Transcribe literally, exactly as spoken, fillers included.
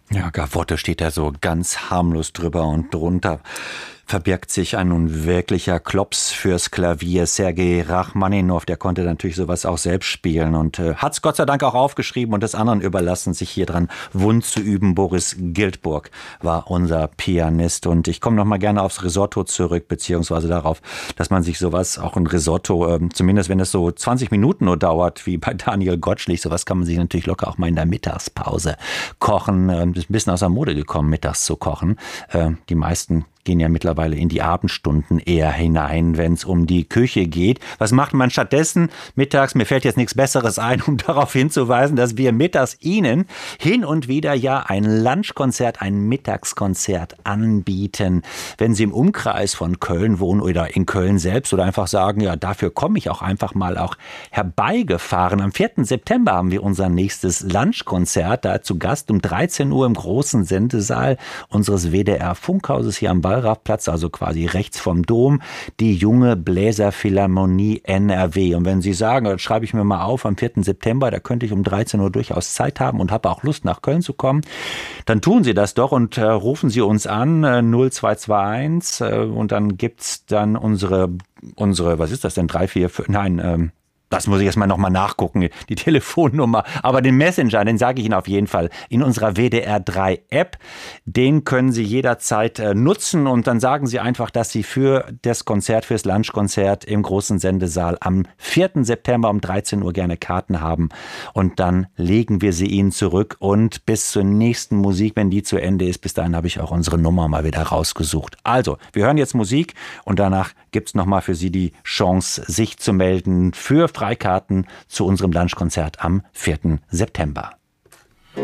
Ja, Gavotte steht da so ganz harmlos drüber und drunter verbirgt sich ein nun wirklicher Klops fürs Klavier. Sergei Rachmaninow, der konnte natürlich sowas auch selbst spielen und äh, hat's Gott sei Dank auch aufgeschrieben und des anderen überlassen, sich hier dran wund zu üben. Boris Giltburg war unser Pianist und ich komme noch mal gerne aufs Risotto zurück, beziehungsweise darauf, dass man sich sowas, auch ein Risotto, äh, zumindest wenn es so zwanzig Minuten nur dauert, wie bei Daniel Gottschlich, sowas kann man sich natürlich locker auch mal in der Mittagspause kochen. Äh, ist ein bisschen aus der Mode gekommen, mittags zu kochen. Äh, die meisten gehen ja mittlerweile in die Abendstunden eher hinein, wenn es um die Küche geht. Was macht man stattdessen mittags? Mir fällt jetzt nichts Besseres ein, um darauf hinzuweisen, dass wir mittags Ihnen hin und wieder ja ein Lunchkonzert, ein Mittagskonzert anbieten. Wenn Sie im Umkreis von Köln wohnen oder in Köln selbst oder einfach sagen, ja, dafür komme ich auch einfach mal auch herbeigefahren. Am vierten September haben wir unser nächstes Lunchkonzert, da zu Gast um dreizehn Uhr im großen Sendesaal unseres W D R-Funkhauses hier am Wallrafplatz, also quasi rechts vom Dom, die Junge Bläserphilharmonie N R W. Und wenn Sie sagen, das schreibe ich mir mal auf, am vierten September, da könnte ich um dreizehn Uhr durchaus Zeit haben und habe auch Lust, nach Köln zu kommen, dann tun Sie das doch und äh, rufen Sie uns an, äh, null zwei zwei eins äh, und dann gibt's dann unsere, unsere, was ist das denn, drei, vier, fünf, nein, ähm, das muss ich erstmal nochmal nachgucken, die Telefonnummer. Aber den Messenger, den sage ich Ihnen auf jeden Fall in unserer W D R drei App. Den können Sie jederzeit äh, nutzen und dann sagen Sie einfach, dass Sie für das Konzert, fürs Lunchkonzert im großen Sendesaal am vierten September um dreizehn Uhr gerne Karten haben. Und dann legen wir sie Ihnen zurück und bis zur nächsten Musik, wenn die zu Ende ist, bis dahin habe ich auch unsere Nummer mal wieder rausgesucht. Also, wir hören jetzt Musik und danach gibt es nochmal für Sie die Chance, sich zu melden für Freikarten zu unserem Lunchkonzert am vierten September.